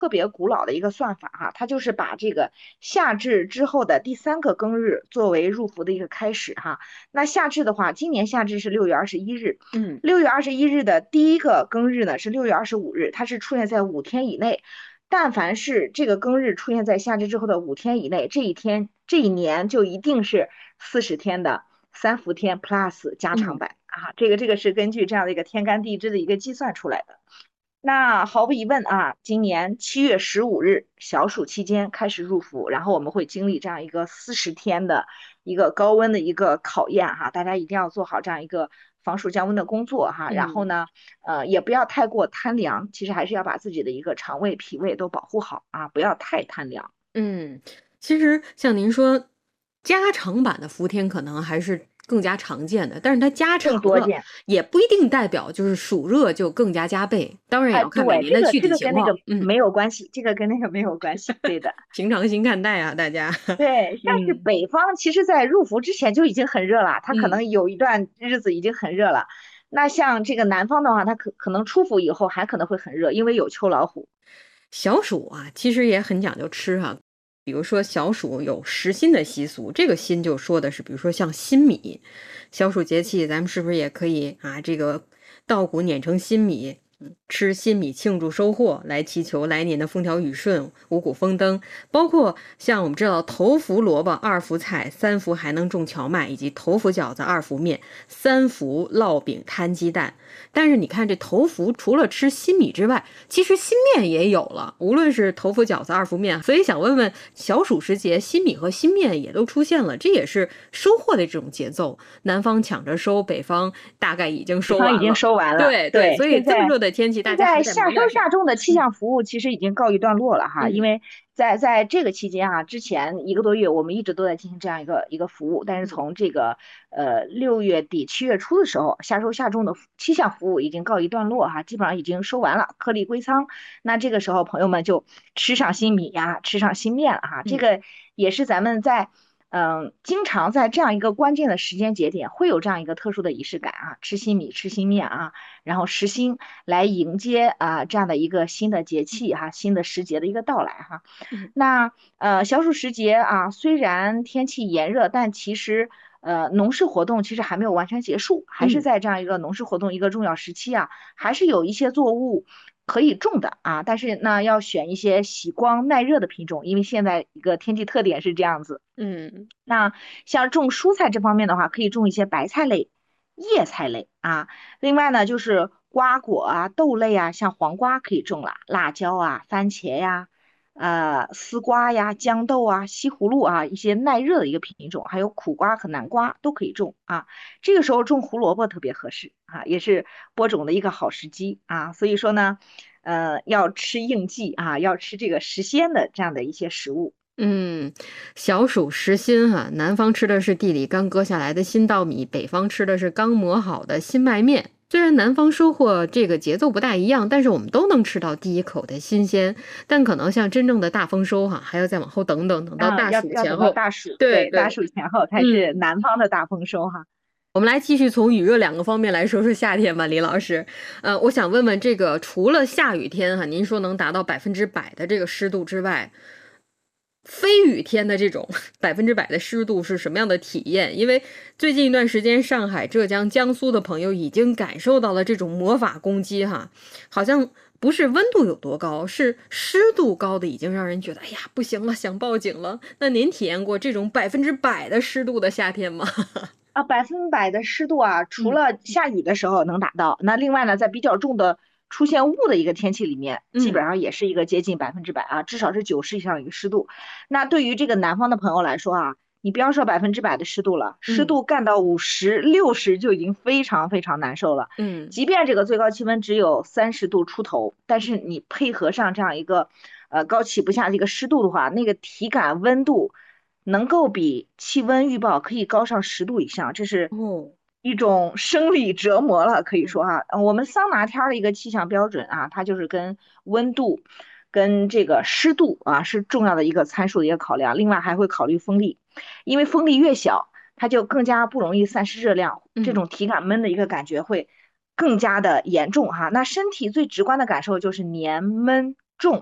特别古老的一个算法哈，它就是把这个夏至之后的第三个庚日作为入伏的一个开始哈。那夏至的话，今年夏至是6月21日， 嗯 6月21日的第一个庚日呢是6月25日，它是出现在5天以内。但凡是这个庚日出现在夏至之后的5天以内，这一年就一定是40天的3伏天 plus 加长嗯。 版啊，这个是根据这样的一个天干地支的一个计算出来的。那毫无疑问啊，今年7月15日小暑期间开始入伏，然后我们会经历这样一个40天的一个高温的一个考验哈，大家一定要做好这样一个防暑降温的工作哈。然后嗯呢，也不要太过贪凉，其实还是要把自己的一个肠胃、脾胃都保护好啊，不要太贪凉。 嗯，其实像您说，加长版的伏天可能还是更加常见的，但是它加长了， 更多见。 也不一定代表就是暑热就更加加倍，当然也哎， 要看每对，这年的具个这个跟那体情况。嗯， 个没有关系，这个跟那个没有关系，对的。 平常心看待啊，大家。 对，像是嗯北方，其实在入伏之前就已经很热了，它可嗯。 能有一段日子已经很热了。那像这个南方的话，它可能出伏以后还可能会很热，因为有秋老虎。 小暑啊，其实也很讲究吃哈、比如说小暑有食新的习俗，这个新就说的是，比如说像新米，小暑节气咱们是不是也可以啊？这个稻谷碾成新米，吃新米庆祝收获，来祈求来年的风调雨顺、五谷丰登。包括像我们知道头伏萝卜、二伏菜、三伏还能种荞麦，以及头伏饺子、二伏面、三伏烙饼、摊鸡蛋。但是你看这头伏除了吃新米之外，其实新面也有了，无论是头伏饺子、二伏面，所以想问问小暑时节，新米和新面也都出现了，这也是收获的这种节奏。南方抢着收，北方大概已经北方已经收完了。 收完了， 对对， 对， 所以这么热的天气，大现家还在在夏收忙点啥？ 夏种的气嗯象服务其实已经告一段落了哈，因嗯为在这个期间啊，之前1个多月我们一直都在进行这样一个服务，但是嗯从这个6月底7月初的时候，夏收夏种的气象服务已经告一段落哈，基本上已经收完了，颗粒归仓。那这个时候朋友们就吃上新米呀，吃上新面了哈，这嗯个也是咱们在。经常在这样一个关键的时间节点，会有这样一个特殊的仪式感啊，吃新米，吃新面啊，然后实心来迎接啊这样的一个新的节气哈、新的时节的一个到来哈。 嗯那小暑时节啊，虽然天气炎热，但其实农事活动其实还没有完全结束，还是嗯在这样一个农事活动一个重要时期啊，还是有一些作物可以种的啊，但是呢要选一些喜光耐热的品种，因为现在一个天气特点是这样子。 嗯那像种蔬菜这方面的话，可以种一些白菜类、叶菜类啊。另外呢，就是瓜果啊、豆类啊，像黄瓜可以种了，辣椒啊、番茄呀、丝瓜呀、豇豆啊、西葫芦啊，一些耐热的一个品种，还有苦瓜和南瓜都可以种啊。这个时候种胡萝卜特别合适啊，也是播种的一个好时机啊。所以说呢，要吃应季啊，要吃这个时鲜的这样的一些食物。 嗯，小暑时新哈，南方吃的是地里刚割下来的新稻米，北方吃的是刚磨好的新麦面。虽然南方收获这个节奏不大一样，但是我们都能吃到第一口的新鲜。但可能像真正的大丰收哈，还要再往后等等，等到啊， 大暑要等到前后。 大暑，对，大对对， 暑前后才是嗯。 南方的大丰收哈。 我们来继续从雨热两个方面来说说夏天吧，李老师。我想问问这个，除了下雨天哈，您说能达到100%的这个湿度之外，非雨天的这种100%的湿度是什么样的体验？因为最近一段时间，上海、浙江、江苏的朋友已经感受到了这种魔法攻击哈，好像不是温度有多高，是湿度高的已经让人觉得哎呀不行了，想报警了。那您体验过这种100%的湿度的夏天吗？ 啊，100%的湿度啊，除嗯了下雨的时候能达到，那另外呢，在比较重的出现雾的一个天气里面，基嗯本上也是一个接近100%啊，至少是90以上的一个湿度。那对于这个南方的朋友来说啊，你不要说100%的湿度了，湿嗯度干到50、60就已经非常非常难受了。 嗯。 即便这个最高气温只有30度出头，但是你配合上这样一个高企不下的一个湿度的话，那个体感温度能够比气温预报可以高上10度以上，这是哦， 一种生理折磨了，可以嗯说哈。我们桑拿天儿的一个气象标准啊，它就是跟温度、跟这个湿度啊是重要的一个参数的一个考量，另外还会考虑风力，因为风力越小，它就更加不容易散失热量，这嗯种体感闷的一个感觉会更加的严重哈。那身体最直观的感受就是黏闷重。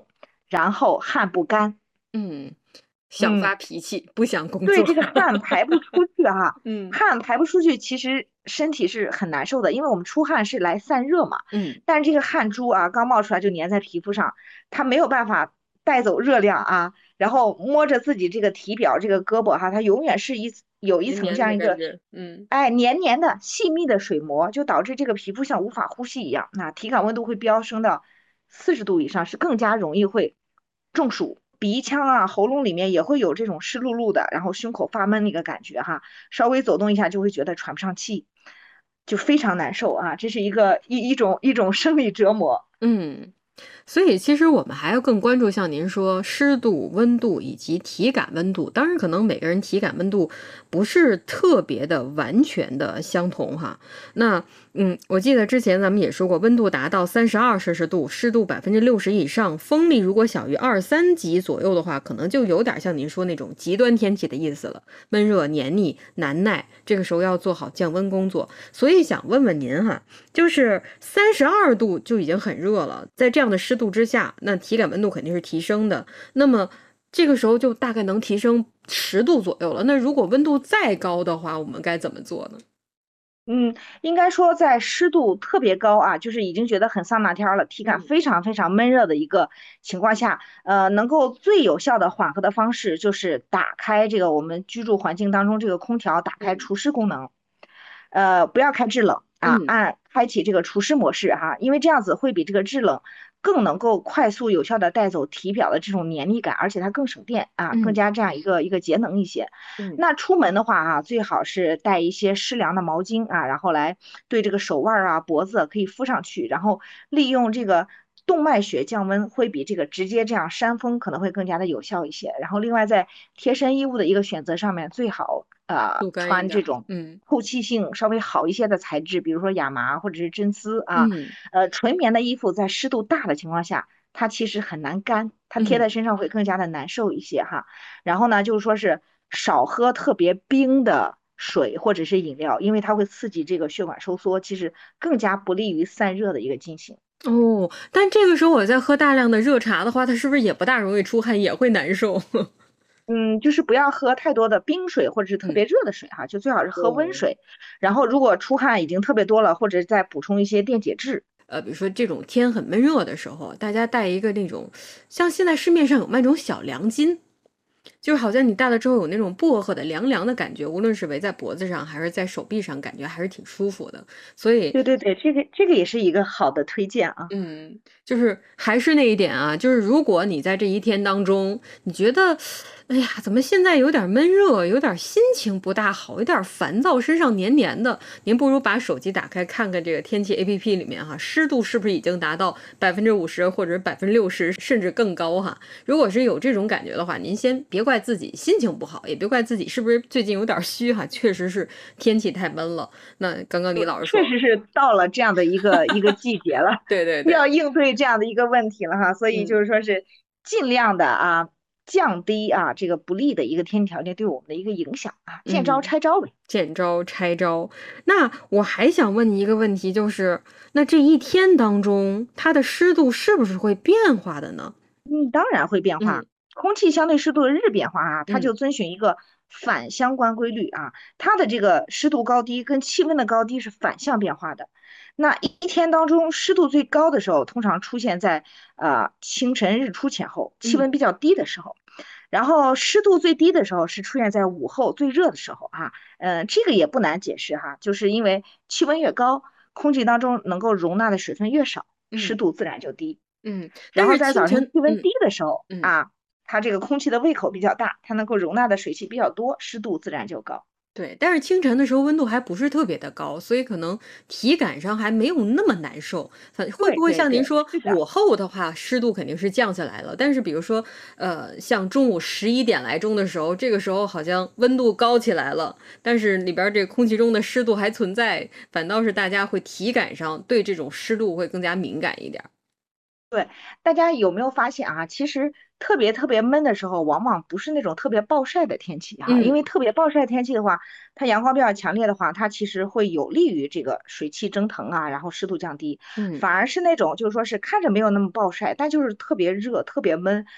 然后汗不干。 嗯，想嗯。 发脾气，不想工对， 作。 这个汗排不出去哈， 嗯汗排不出去，其实身体是很难受的，因为我们出汗是来散热嘛， 嗯， 但是这个汗珠啊，刚冒出来就粘在皮肤上，它没有办法带走热量啊，然后摸着自己这个体表这个胳膊哈，它永远是有一黏黏层这样一个， 的感觉。嗯。 哎，黏黏的细密的水膜，就导致这个皮肤像无法呼吸一样，那体感温度会飙升到40度以上，是更加容易会中暑。鼻腔啊、喉咙里面也会有这种湿漉漉的，然后胸口发闷那个感觉哈，稍微走动一下就会觉得喘不上气，就非常难受啊，这是一种生理折磨。 嗯，所以其实我们还要更关注像您说湿度、温度以及体感温度。当然，可能每个人体感温度不是特别的完全的相同哈。那我记得之前咱们也说过，温度达到32摄氏度，湿度60%以上，风力如果小于23级左右的话，可能就有点像您说那种极端天气的意思了，闷热、黏腻、难耐。这个时候要做好降温工作。所以想问问您哈，就是32度就已经很热了，在这样的湿度之下，那体感温度肯定是提升的。那么这个时候就大概能提升10度左右了。那如果温度再高的话，我们该怎么做呢？ 嗯，应该说在湿度特别高啊，就是已经觉得很桑拿天儿了，体感嗯非常非常闷热的一个情况下，能够最有效的缓和的方式就是打开这个我们居住环境当中这个空调，打开嗯除湿功能。不要开制冷啊， 嗯按开启这个除湿模式哈，因为这样子会比这个制冷更能够快速有效的带走体表的这种黏腻感，而且它更省电啊，更嗯加这样一个节能一些。 嗯那出门的话啊，最好是带一些湿凉的毛巾啊，然后来对这个手腕啊、脖子可以敷上去，然后利用这个动脉血降温，会比这个直接这样扇风可能会更加的有效一些。然后另外在贴身衣物的一个选择上面，最好速干一点儿。 穿这种嗯透气性稍微好一些的材质，比如说亚麻或者是真丝啊。 嗯纯棉的衣服在湿度大的情况下，它其实很难干，它贴嗯。 在身上会更加的难受一些哈。然后呢，就是说是少喝特别冰的水或者是饮料，因为它会刺激这个血管收缩，其实更加不利于散热的一个进行。 哦，但这个时候我在喝大量的热茶的话，它是不是也不大容易出汗，也会难受？ 嗯，就是不要喝太多的冰水或者是特嗯。 别热的水哈，就最好是喝温哦。 水。然后如果出汗已经特别多了，或者再补充一些电解质。 比如说这种天很闷热的时候，大家带一个那种，像现在市面上有卖那种小凉巾，就是好像你戴了之后有那种薄荷的凉凉的感觉，无论是围在脖子上还是在手臂上，感觉还是挺舒服的。所以对对对，这个也是一个好的推荐啊。 就是还是那一点啊，就是如果你在这一天当中，你觉得，哎呀，怎么现在有点闷热，有点心情不大好，有点烦躁，身上黏黏的，您不如把手机打开看看这个天气 APP 里面哈，湿度是不是已经达到50%或者60%，甚至更高哈？如果是有这种感觉的话，您先别怪自己心情不好，也别怪自己是不是最近有点虚哈，确实是天气太闷了。那刚刚李老师说， 确实是到了这样的一个季节了， 对对对。 要应对这样的一个问题了哈，所以就嗯是说是尽量的啊降低啊这个不利的一个天气条件对我们的一个影响啊，见招嗯。 拆招呗。 见招拆招。那我还想问你一个问题，就是那这一天当中，它的湿度是不是会变化的呢？ 嗯，当然会变化。 嗯空气相对湿度的日变化啊，它就嗯遵循一个反相关规律啊，它的这个湿度高低跟气温的高低是反向变化的。那一天当中湿度最高的时候，通常出现在清晨日出前后，气嗯温比较低的时候。然后湿度最低的时候是出现在午后最热的时候啊，这个也不难解释哈，就是因为气温越高，空气当中能够容纳的水分越少，湿嗯度自然就低。然但是后在早晨清晨， 气温低的时候嗯。 啊，它这个空气的胃口比较大，它能够容纳的水汽比较多，湿度自然就高。 对，但是清晨的时候温度还不是特别的高，所以可能体感上还没有那么难受。会不会对对对， 像您说， 是的。 午后的话，湿度肯定是降下来了，但是比如说，像中午11点来钟的时候，这个时候好像温度高起来了，但是里边儿这个空气中的湿度还存在，反倒是大家会体感上对这种湿度会更加敏感一点儿。 大家有没有发现啊？其实特别特别闷的时候，往往不是那种特别暴晒的天气哈，因嗯为特别暴晒天气的话，它阳光比较强烈的话，它其实会有利于这个水汽蒸腾啊，然后湿度降低。 嗯反而是那种就是说是看着没有那么暴晒，但就是特别热、特别闷，